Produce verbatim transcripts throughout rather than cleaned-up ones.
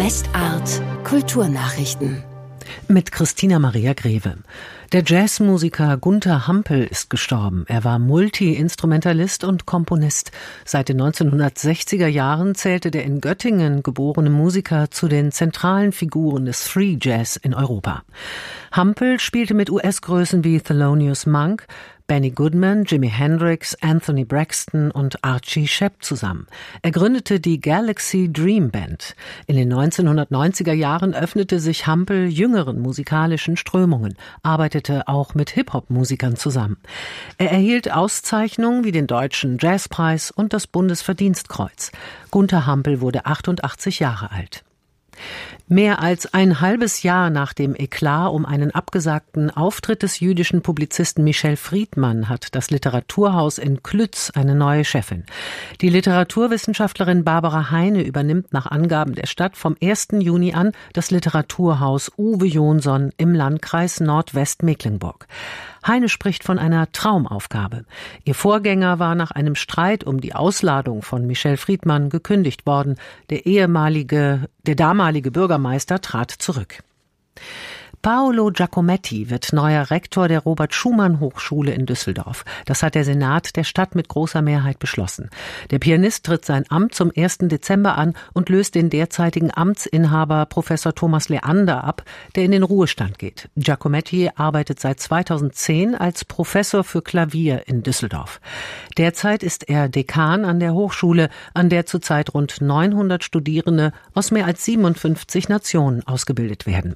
Westart Kulturnachrichten mit Christina Maria Greve. Der Jazzmusiker Gunther Hampel ist gestorben. Er war Multi-Instrumentalist und Komponist. Seit den neunzehnhundertsechziger Jahren zählte der in Göttingen geborene Musiker zu den zentralen Figuren des Free Jazz in Europa. Hampel spielte mit U S-Größen wie Thelonious Monk, Benny Goodman, Jimi Hendrix, Anthony Braxton und Archie Shepp zusammen. Er gründete die Galaxy Dream Band. In den neunzehnhundertneunziger Jahren öffnete sich Hampel jüngeren musikalischen Strömungen, arbeitete auch mit Hip-Hop-Musikern zusammen. Er erhielt Auszeichnungen wie den Deutschen Jazzpreis und das Bundesverdienstkreuz. Gunther Hampel wurde achtundachtzig Jahre alt. Mehr als ein halbes Jahr nach dem Eklat um einen abgesagten Auftritt des jüdischen Publizisten Michel Friedmann hat das Literaturhaus in Klütz eine neue Chefin. Die Literaturwissenschaftlerin Barbara Heine übernimmt nach Angaben der Stadt vom ersten Juni an das Literaturhaus Uwe Jonsson im Landkreis Nordwestmecklenburg. Heine spricht von einer Traumaufgabe. Ihr Vorgänger war nach einem Streit um die Ausladung von Michel Friedmann gekündigt worden. Der ehemalige, der damalige Bürgermeister trat zurück. Paolo Giacometti wird neuer Rektor der Robert-Schumann-Hochschule in Düsseldorf. Das hat der Senat der Stadt mit großer Mehrheit beschlossen. Der Pianist tritt sein Amt zum ersten Dezember an und löst den derzeitigen Amtsinhaber Professor Thomas Leander ab, der in den Ruhestand geht. Giacometti arbeitet seit zweitausendzehn als Professor für Klavier in Düsseldorf. Derzeit ist er Dekan an der Hochschule, an der zurzeit rund neunhundert Studierende aus mehr als siebenundfünfzig Nationen ausgebildet werden.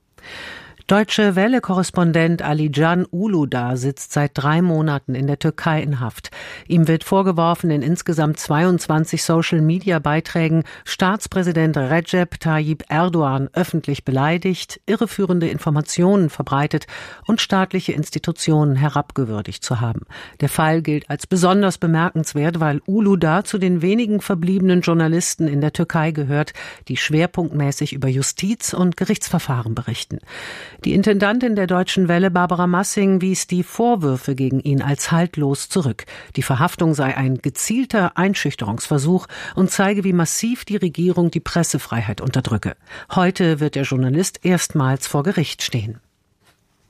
Deutsche Welle-Korrespondent Alican Uludağ sitzt seit drei Monaten in der Türkei in Haft. Ihm wird vorgeworfen, in insgesamt zweiundzwanzig Social-Media-Beiträgen Staatspräsident Recep Tayyip Erdoğan öffentlich beleidigt, irreführende Informationen verbreitet und staatliche Institutionen herabgewürdigt zu haben. Der Fall gilt als besonders bemerkenswert, weil Uludağ zu den wenigen verbliebenen Journalisten in der Türkei gehört, die schwerpunktmäßig über Justiz- und Gerichtsverfahren berichten. Die Intendantin der Deutschen Welle, Barbara Massing, wies die Vorwürfe gegen ihn als haltlos zurück. Die Verhaftung sei ein gezielter Einschüchterungsversuch und zeige, wie massiv die Regierung die Pressefreiheit unterdrücke. Heute wird der Journalist erstmals vor Gericht stehen.